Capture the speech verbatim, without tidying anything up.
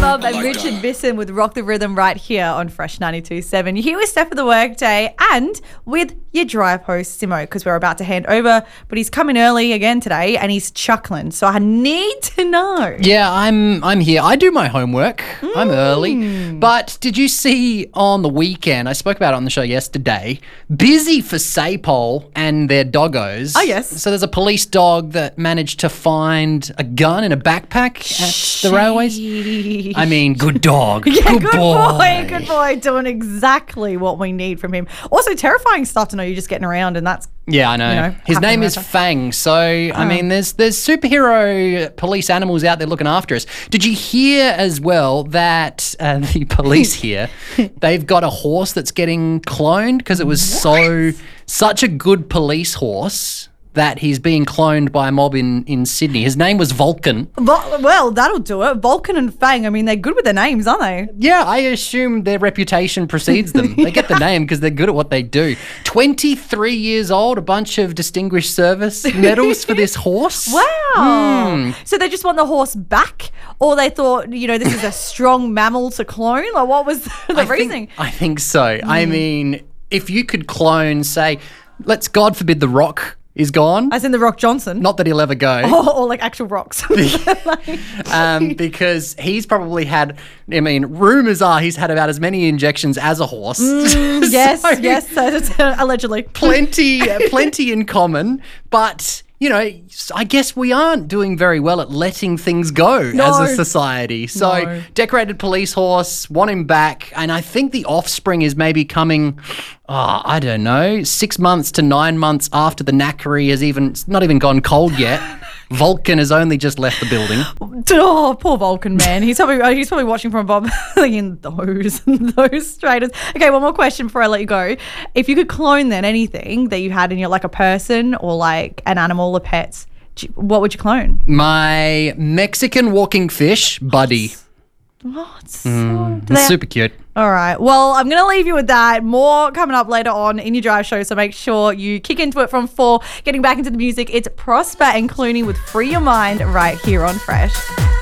Mob and Richard Bisson with Rock the Rhythm right here on Fresh ninety-two point seven. You're here with Steph of the Workday and with your drive host, Simo, because we're about to hand over, but he's coming early again today and he's chuckling. So I need to know. Yeah, I'm I'm here. I do my homework. Mm. I'm early. But did you see on the weekend, I spoke about it on the show yesterday, busy for Sapole and their doggos. Oh, yes. So there's a police dog that managed to find a gun in a backpack at the railways. I mean, good dog. Yeah, good, good boy. boy. Good boy. Doing exactly what we need from him. Also, terrifying stuff to know you're just getting around and that's Yeah, I know. You know, His name is America. Fang. So, I mean, there's there's superhero police animals out there looking after us. Did you hear as well that uh, the police here, they've got a horse that's getting cloned because it was so such a good police horse that he's being cloned by a mob in, in Sydney. His name was Vulcan. Well, well, that'll do it. Vulcan and Fang, I mean, they're good with their names, aren't they? Yeah, I assume their reputation precedes them. They get the name because they're good at what they do. twenty-three years old, a bunch of distinguished service medals for this horse. Wow. Mm. So they just want the horse back, or they thought, you know, this is a strong mammal to clone? Like, what was the I reasoning? Think, I think so. Mm. I mean, if you could clone, say, let's God forbid the Rock is gone. As in the Rock Johnson. Not that he'll ever go. Or, or like actual rocks. um, because he's probably had, I mean, rumours are he's had about as many injections as a horse. Mm, yes, So, yes, allegedly. Plenty, plenty in common. But, you know, I guess we aren't doing very well at letting things go No. as a society. So No. decorated police horse, want him back. And I think the offspring is maybe coming, oh, I don't know, six months to nine months after the knackery has even, it's not even gone cold yet. Vulcan has only just left the building. Oh, poor Vulcan, man. He's probably he's probably watching from above, thinking those those straters. Okay, one more question before I let you go. If you could clone then anything that you had in your, like a person or like an animal or pets, do you- what would you clone? My Mexican walking fish, Buddy. Oh, it's so, Mm, do they- super cute. All right. Well, I'm going to leave you with that. More coming up later on in your drive show, so make sure you kick into it from four. Getting back into the music, it's Prosper and Clooney with Free Your Mind right here on Fresh.